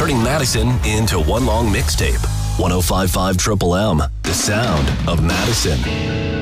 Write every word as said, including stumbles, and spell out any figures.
turning Madison into one long mixtape. one oh five point five Triple M, the sound of Madison.